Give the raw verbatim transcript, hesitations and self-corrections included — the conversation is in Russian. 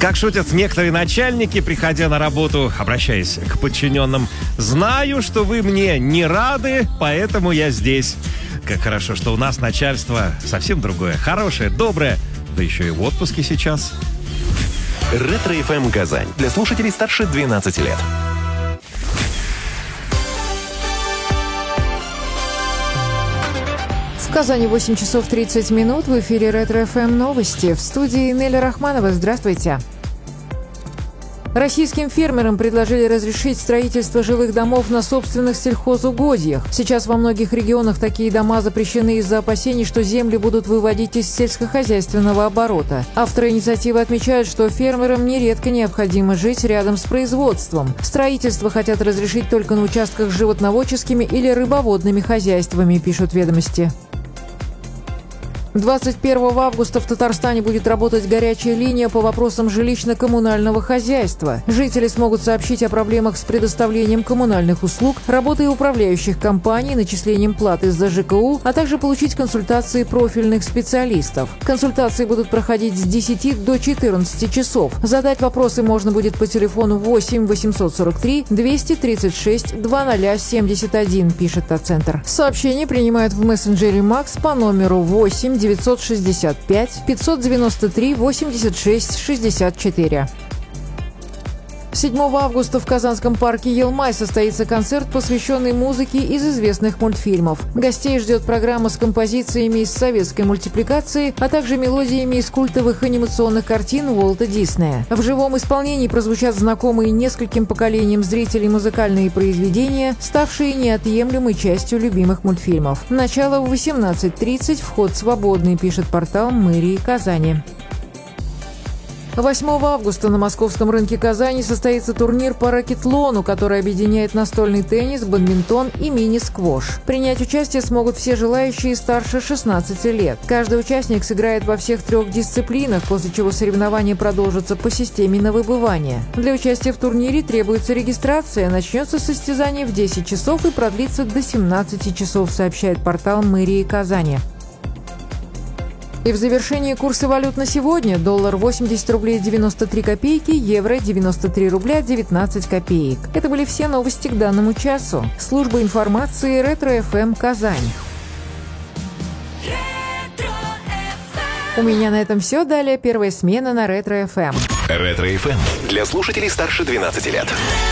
Как шутят некоторые начальники, приходя на работу, обращаясь к подчиненным: «Знаю, что вы мне не рады, поэтому я здесь». Как хорошо, что у нас начальство совсем другое. Хорошее, доброе, да еще и в отпуске сейчас. Ретро-эф эм Казань. Для слушателей старше двенадцати лет. В Казани восемь часов тридцать минут. В эфире Ретро-эф эм новости. В студии Неля Рахманова. Здравствуйте. Российским фермерам предложили разрешить строительство жилых домов на собственных сельхозугодьях. Сейчас во многих регионах такие дома запрещены из-за опасений, что земли будут выводить из сельскохозяйственного оборота. Авторы инициативы отмечают, что фермерам нередко необходимо жить рядом с производством. Строительство хотят разрешить только на участках с животноводческими или рыбоводными хозяйствами, пишут ведомости. двадцать первого августа в Татарстане будет работать горячая линия по вопросам жилищно-коммунального хозяйства. Жители смогут сообщить о проблемах с предоставлением коммунальных услуг, работой управляющих компаний, начислением платы за ЖКУ, а также получить консультации профильных специалистов. Консультации будут проходить с десяти до четырнадцати часов. Задать вопросы можно будет по телефону восемь восемьсот сорок три двести тридцать шесть двадцать семьдесят один, пишет Татцентр. Сообщения принимают в мессенджере Макс по номеру восемь девятьсот шестьдесят пять пятьсот девяносто три восемьдесят шесть шестьдесят четыре. седьмого августа в Казанском парке Елмай состоится концерт, посвященный музыке из известных мультфильмов. Гостей ждет программа с композициями из советской мультипликации, а также мелодиями из культовых анимационных картин Уолта Диснея. В живом исполнении прозвучат знакомые нескольким поколениям зрителей музыкальные произведения, ставшие неотъемлемой частью любимых мультфильмов. Начало в восемнадцать тридцать, вход свободный, пишет портал мэрии Казани. восьмого августа на московском рынке Казани состоится турнир по ракетлону, который объединяет настольный теннис, бадминтон и мини-сквош. Принять участие смогут все желающие старше шестнадцати лет. Каждый участник сыграет во всех трех дисциплинах, после чего соревнования продолжатся по системе на выбывание. Для участия в турнире требуется регистрация. Начнется состязание в десять часов и продлится до семнадцати часов, сообщает портал мэрии Казани. И в завершении курсы валют на сегодня. Доллар восемьдесят рублей девяносто три копейки, евро девяносто три рубля девятнадцать копеек. Это были все новости к данному часу. Служба информации Ретро-эф эм Казань. У меня на этом все. Далее первая смена на Ретро-эф эм. Ретро-эф эм для слушателей старше двенадцати лет.